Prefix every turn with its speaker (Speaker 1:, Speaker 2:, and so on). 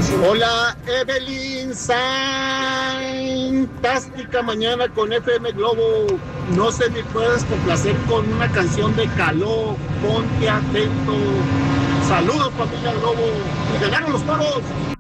Speaker 1: Hola, Evelyn, fantástica mañana con FM Globo. No sé si puedes complacer con una canción de Caló, ponte atento. Saludos, familia Globo. Y ganaron los Toros.